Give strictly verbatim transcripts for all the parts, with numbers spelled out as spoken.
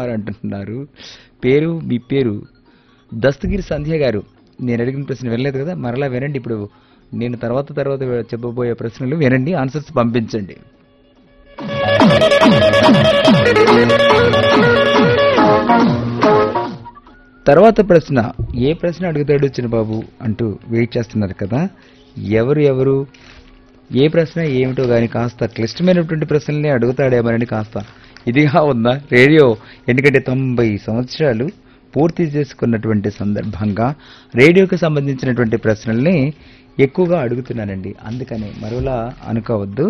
కుమార్ అంటున్నారు. పేరు మీ పేరు దస్తగిరి సంధ్య గారు. నేను అడిగిన ప్రశ్న వినలేదు కదా, మరలా వినండి. ఇప్పుడు నేను తర్వాత తర్వాత చెప్పబోయే ప్రశ్నలు వినండి, ఆన్సర్స్ పంపించండి. తర్వాత ప్రశ్న, ఏ ప్రశ్న అడుగుతాడు చిన్నబాబు అంటూ వెయిట్ చేస్తున్నారు కదా. ఎవరు ఎవరు ఏ ప్రశ్న ఏమిటో కానీ కాస్త క్లిష్టమైనటువంటి ప్రశ్నల్ని అడుగుతాడేమోనని కాస్త ఇదిగా ఉందా రేడియో. ఎందుకంటే తొంభై సంవత్సరాలు పూర్తి చేసుకున్నటువంటి సందర్భంగా రేడియోకి సంబంధించినటువంటి ప్రశ్నల్ని ఎక్కువగా అడుగుతున్నానండి, అందుకని మరోలా అనుకోవద్దు.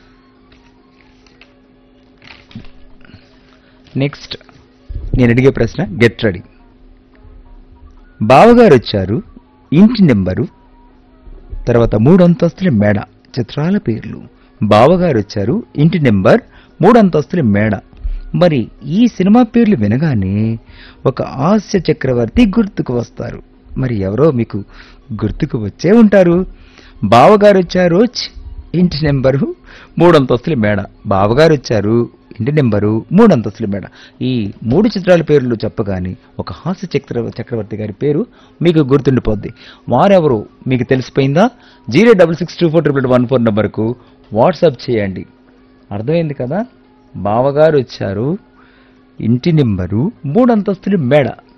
నెక్స్ట్ నేను అడిగే ప్రశ్న, గెట్ రెడీ. బావగారు వచ్చారు, ఇంటి నెంబరు, తర్వాత మూడు అంతస్తుల మేడ. చిత్రాల పేర్లు. బావగారు వచ్చారు, ఇంటి నెంబర్, మూడు అంతస్తుల మేడ. మరి ఈ సినిమా పేర్లు వినగానే ఒక హాస్య చక్రవర్తి గుర్తుకు వస్తారు. మరి ఎవరో మీకు గుర్తుకు వచ్చే ఉంటారు. బావగారు వచ్చారు, ఇంటి నెంబరు, మూడు అంతస్తుల మేడ. బావగారు వచ్చారు, ఇంటి నెంబరు, మూడు అంతస్తుల మేడ. ఈ మూడు చిత్రాల పేర్లు చెప్పగానే ఒక హాస్య చక్ర చక్రవర్తి గారి పేరు మీకు గుర్తుండిపోద్ది. వారెవరు మీకు తెలిసిపోయిందా? Zero double six two four triple one four నెంబర్కు వాట్సాప్ చేయండి. అర్థమైంది కదా. బావగారు వచ్చారు, ఇంటి నెంబరు, మూడు అంతస్తుల మేడ.